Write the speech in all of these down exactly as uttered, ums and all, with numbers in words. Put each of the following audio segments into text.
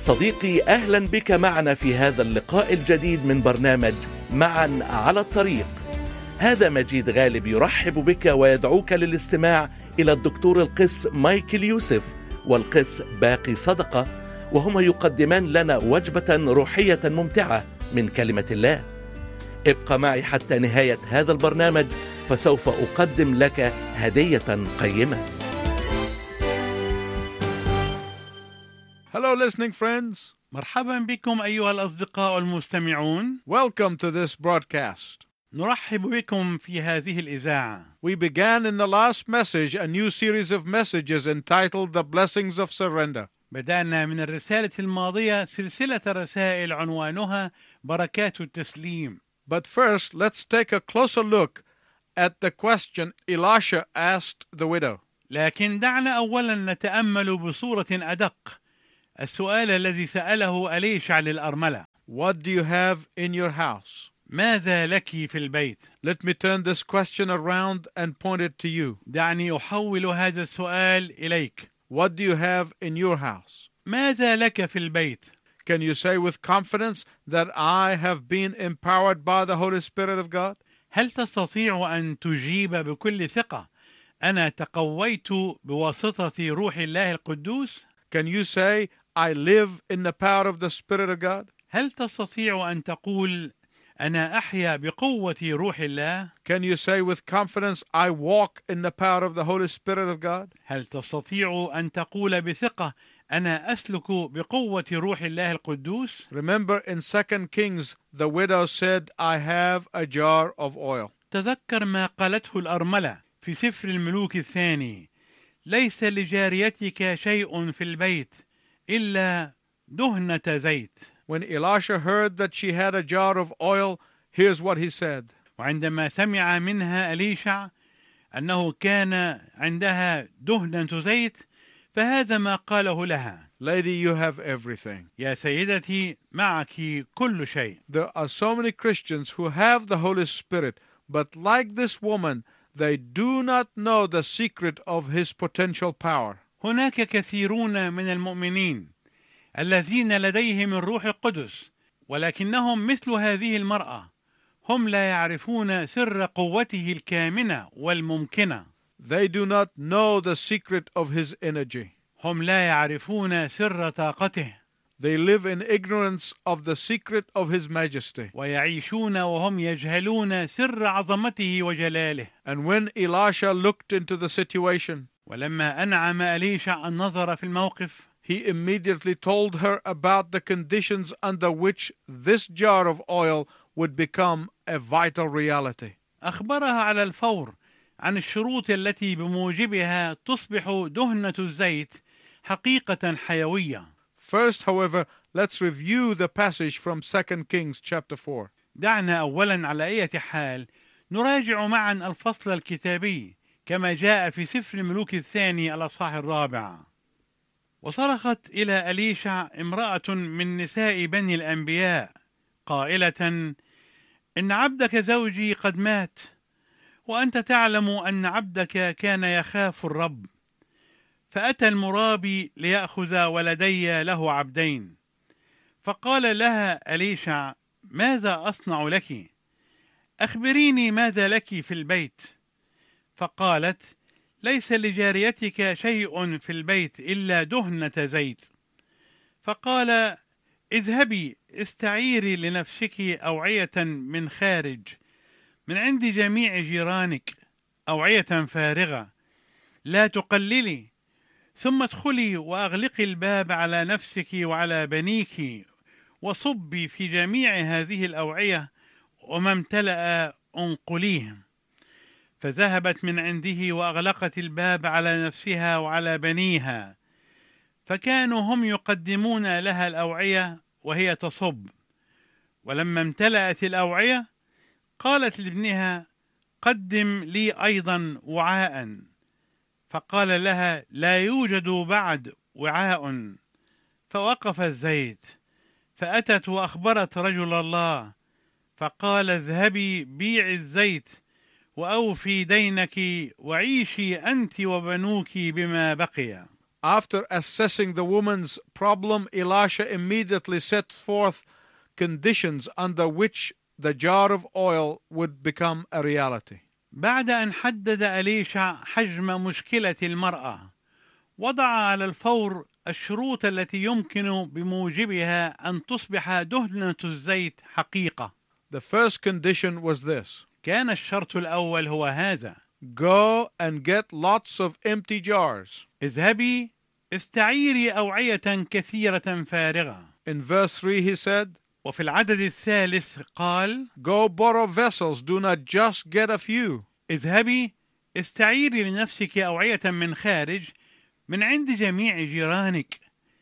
صديقي، أهلا بك معنا في هذا اللقاء الجديد من برنامج معا على الطريق. هذا مجيد غالب يرحب بك ويدعوك للاستماع إلى الدكتور القس مايكل يوسف والقس باقي صدقة، وهما يقدمان لنا وجبة روحية ممتعة من كلمة الله. ابقى معي حتى نهاية هذا البرنامج، فسوف أقدم لك هدية قيمة. Hello listening friends. مرحبا بكم أيها الأصدقاء المستمعون. Welcome to this broadcast. نرحب بكم في هذه الإذاعة. We began in the last message a new series of messages entitled The Blessings of Surrender. بدأنا من الرسالة الماضية سلسلة رسائل عنوانها بركات التسليم. But first, let's take a closer look at the question Elisha asked the widow. لكن دعنا أولا نتأمل بصورة أدق السؤال الذي سأله أليشع للأرملة. What do you have in your house? ماذا لك في البيت؟ Let me turn this question around and point it to you. دعني أحول هذا السؤال إليك. What do you have in your house? ماذا لك في البيت؟ Can you say with confidence that I have been empowered by the Holy Spirit of God? هل تستطيع أن تجيب بكل ثقة أنا تقويت بواسطة روح الله القدوس؟ Can you say I live in the power of the Spirit of God? هل تستطيع أن تقول أنا أحيا بقوة روح الله؟ Can you say with confidence I walk in the power of the Holy Spirit of God? هل تستطيع أن تقول بثقة أنا أسلك بقوة روح الله القدوس؟ Remember in Second Kings the widow said I have a jar of oil. تذكر ما قالته الأرملة في سفر الملوك الثاني: ليس لجاريتك شيء في البيت إلا دهنة زيت. When Elisha heard that she had a jar of oil, here's what he said. وعندما سمع منها أليشع أنه كان عندها دهنة زيت، فهذا ما قاله لها: Lady, you have everything. يا سيدتي معك كل شيء. There are so many Christians who have the Holy Spirit, but like this woman, they do not know the secret of his potential power. هناك كثيرون من المؤمنين الذين لديهم الروح القدس، ولكنهم مثل هذه المرأة، هم لا يعرفون سر قوته الكامنة والممكنة. They do not know the secret of his energy. هم لا يعرفون سر طاقته. They live in ignorance of the secret of his majesty. ويعيشون وهم يجهلون سر عظمته وجلاله. And when Elisha looked into the situation, ولما أنعم أليشع النظر في الموقف، he immediately told her about the conditions under which this jar of oil would become a vital reality. أخبرها على الفور عن الشروط التي بموجبها تصبح دهنة الزيت حقيقة حيوية. First, however, let's review the passage from Second Kings chapter four. دعنا أولا على أي حال نراجع معا الفصل الكتابي كما جاء في سفر الملوك الثاني الأصحاح الرابع. وصرخت إلى أليشع امرأة من نساء بني الأنبياء قائلة: إن عبدك زوجي قد مات، وأنت تعلم أن عبدك كان يخاف الرب، فأتى المرابي ليأخذ ولدي له عبدين. فقال لها أليشع: ماذا أصنع لك؟ أخبريني ماذا لك في البيت. فقالت: ليس لجاريتك شيء في البيت إلا دهنة زيت. فقال: اذهبي استعيري لنفسك أوعية من خارج من عند جميع جيرانك، أوعية فارغة لا تقللي، ثم ادخلي وأغلقي الباب على نفسك وعلى بنيك، وصبي في جميع هذه الأوعية، وما امتلأ انقليه. فذهبت من عنده وأغلقت الباب على نفسها وعلى بنيها، فكانوا هم يقدمون لها الأوعية وهي تصب. ولما امتلأت الأوعية قالت لابنها: قدم لي أيضا وعاء. فقال لها: لا يوجد بعد وعاء. فوقف الزيت، فأتت وأخبرت رجل الله، فقال: اذهبي بيعي الزيت وأوفي دينك وعيشي أنت وبنوك بما بقي. After assessing the woman's problem, Elisha immediately set forth conditions under which the jar of oil would become a reality. بعد أن حدد أليشع حجم مشكلة المرأة، وضع على الفور الشروط التي يمكن بموجبها أن تصبح دهنة الزيت حقيقة. The first condition was this: كان الشرط الأول هو هذا: go and get lots of empty jars. اذهبي استعيري أوعية كثيرة فارغة. In verse three he said, وفي العدد الثالث قال: go borrow vessels, do not just get a few. اذهبي استعيري لنفسك أوعية من خارج من عند جميع جيرانك،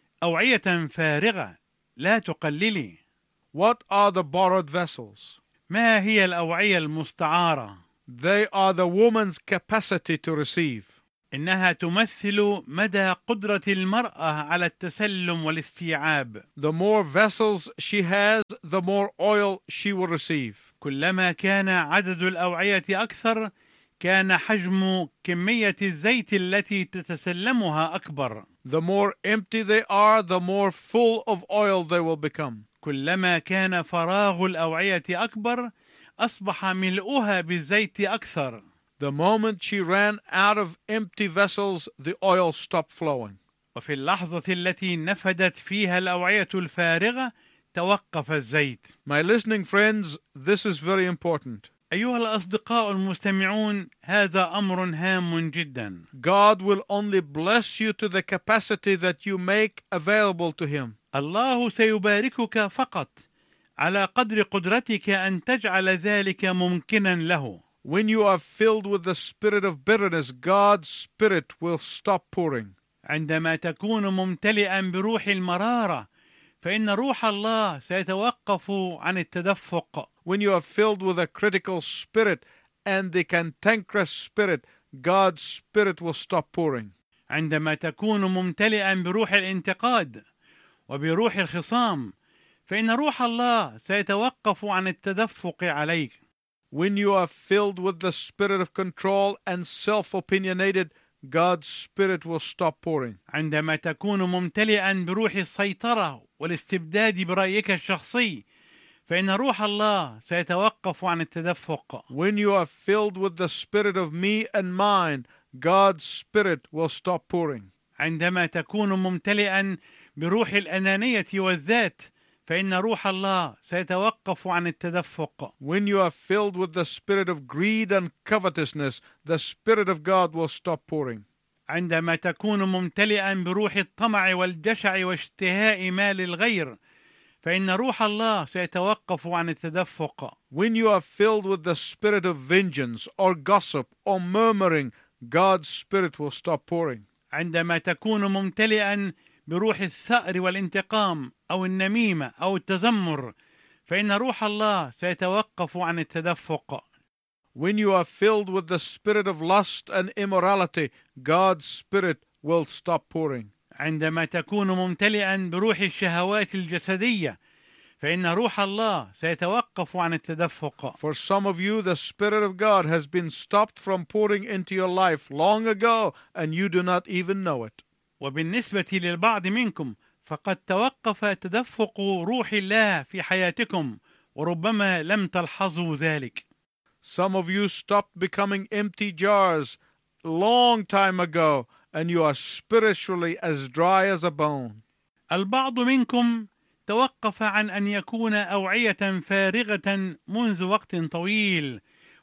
أوعية فارغة لا تقللي. What are the borrowed vessels? ما هي الأوعية المستعارة؟ They are the woman's capacity to receive. إنها تمثل مدى قدرة المرأة على التسلم والاستيعاب. The more vessels she has, the more oil she will receive. كلما كان عدد الأوعية أكثر، كان حجم كمية الزيت التي تتسلمها أكبر. The more empty they are, the more full of oil they will become. كلما كان فراغ الأوعية أكبر، أصبح ملؤها بالزيت أكثر. The moment she ran out of empty vessels, the oil stopped flowing. وفي اللحظة التي نفدت فيها الأوعية الفارغة، توقف الزيت. My listening friends, this is very important. أيها الأصدقاء المستمعون، هذا أمر هام جدا. God will only bless you to the capacity that you make available to Him. الله سيباركك فقط على قدر قدرتك أن تجعل ذلك ممكنا له. When you are filled with the spirit of bitterness, God's spirit will stop pouring. عندما تكون ممتلئا بروح المرارة، فإن روح الله سيتوقف عن التدفق. When you are filled with a critical spirit and the cantankerous spirit, God's spirit will stop pouring. عندما تكون ممتلئا بروح الانتقاد وبروح الخصام، فإن روح الله سيتوقف عن التدفق عليك. When you are filled with the spirit of control and self-opinionated, God's spirit will stop pouring. عندما تكون ممتلئا بروح السيطرة والاستبداد برأيك الشخصي، فإن روح الله سيتوقف عن التدفق. When you are filled with the spirit of me and mine, God's spirit will stop pouring. عندما تكون ممتلئا بروح الأنانية والذات، فإن روح الله سيتوقف عن التدفق. When you are filled with the spirit of greed and covetousness, the Spirit of God will stop pouring. عندما تكون ممتلئا بروح الطمع والجشع واشتهاء مال الغير، فإن روح الله سيتوقف عن التدفق. When you are filled with the spirit of vengeance or gossip or murmuring, God's Spirit will stop pouring. عندما تكون ممتلئا بروح الثأر والانتقام أو النميمة أو التذمر، فإن روح الله سيتوقف عن التدفق. When you are filled with the spirit of lust and immorality, God's Spirit will stop pouring. عندما تكون ممتلئا بروح الشهوات الجسدية، فإن روح الله سيتوقف عن التدفق. For some of you, the Spirit of God has been stopped from pouring into your life long ago, and you do not even know it. وبالنسبة للبعض منكم، فقد توقف تدفق روح الله في حياتكم، وربما لم تلحظوا ذلك. Some of you stopped becoming empty jars long time ago, and you are spiritually as dry as a bone. البعض منكم توقف عن أن يكون أوعية فارغة منذ وقت طويل،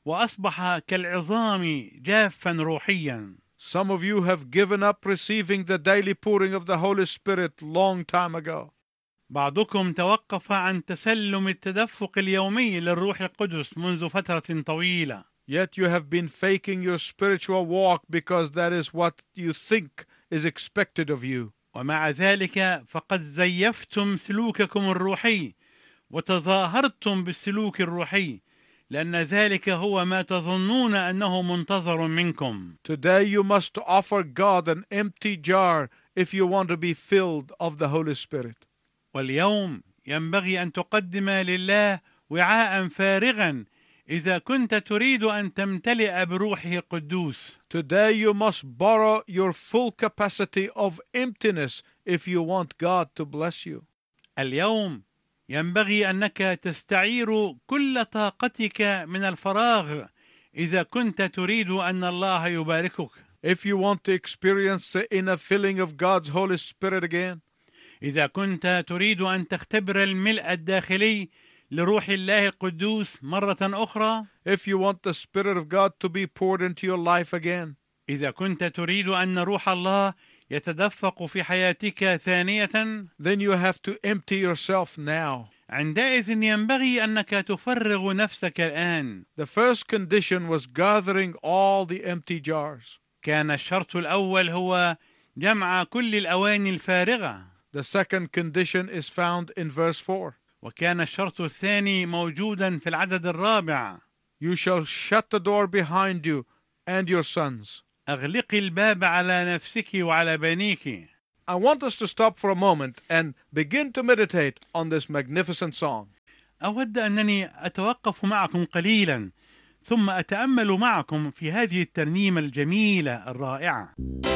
وأصبح كالعظام جافا روحيا. Some of you have given up receiving the daily pouring of the Holy Spirit long time ago. بعضكم توقف عن تسلم التدفق اليومي للروح القدس منذ فترة طويلة. Yet you have been faking your spiritual walk because that is what you think is expected of you. ومع ذلك فقد زيفتم سلوككم الروحي وتظاهرتم بالسلوك الروحي، لأن ذلك هو ما تظنون أنه منتظر منكم. Today you must offer God an empty jar if you want to be filled of the Holy Spirit. واليوم ينبغي أن تقدم لله وعاء فارغا إذا كنت تريد أن تمتلئ بروحه القدوس. Today you must borrow your full capacity of emptiness if you want God to bless you. اليوم ينبغي أنك تستعير كل طاقتك من الفراغ إذا كنت تريد أن الله يباركك. If you want to experience the inner filling of God's Holy Spirit again, إذا كنت تريد أن تختبر الملء الداخلي لروح الله القدوس مرة أخرى، if you want the Spirit of God to be poured into your life again, إذا كنت تريد أن روح الله يتدفق في حياتك ثانية، then you have to empty yourself now. عندئذ ينبغي أنك تفرغ نفسك الآن. The first condition was gathering all the empty jars. كان الشرط الأول هو جمع كل الأواني الفارغة. The second condition is found in verse four. وكان الشرط الثاني موجودا في العدد الرابع. You shall shut the door behind you and your sons. أغلقي الباب على نفسك وعلى بنيك. I want us to stop for a moment and begin to meditate on this magnificent song. أود أنني أتوقف معكم قليلا ثم أتأمل معكم في هذه الترنيمة الجميلة الرائعة.